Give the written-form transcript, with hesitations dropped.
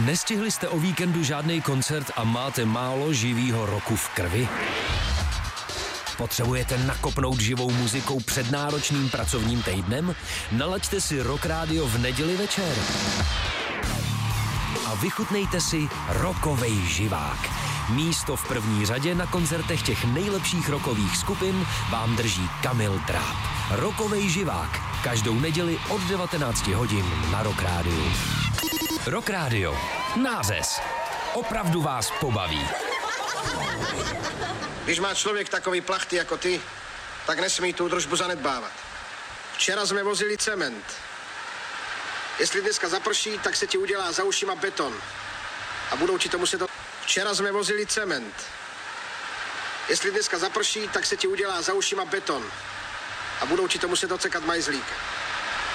Nestihli jste o víkendu žádný koncert a máte málo živýho roku v krvi? Potřebujete nakopnout živou muzikou před náročným pracovním týdnem? Nalaďte si Rock Radio v neděli večer. A vychutnejte si rockovej živák. Místo v první řadě na koncertech těch nejlepších rockových skupin vám drží Kamil Dráp. Rockovej živák. Každou neděli od 19 hodin na Rock Radio. Rock Radio. Nářez. Opravdu vás pobaví. Když má člověk takový plachty jako ty, tak nesmí tu údržbu zanedbávat. Včera jsme vozili cement. Jestli dneska zaprší, tak se ti udělá za ušima beton. A budou ti to muset... Včera jsme vozili cement. Jestli dneska zaprší, tak se ti udělá za ušima beton. A budou ti to muset ocekat majzlík.